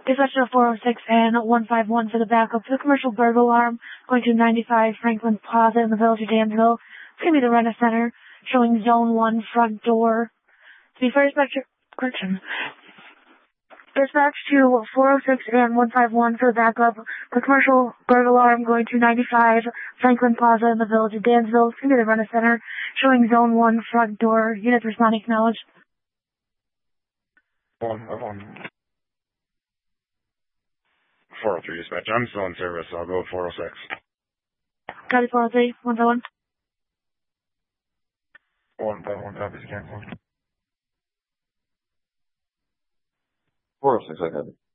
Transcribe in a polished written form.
Dispatch to 406 and 151 for the backup for the commercial burglar alarm going to 95 Franklin Plaza in the village of Danville. It's going to be the Rena Center showing zone 1 front door. To be fair, dispatch to 406 and 151 for the backup for the commercial burglar alarm going to 95 Franklin Plaza in the village of Danville. It's going to be the Rena Center showing zone 1 front door. Units responding, acknowledged. 403 dispatch. I'm still in service. I'll go 406. Copy 403, 151. 151 copies canceled. 406, I got it.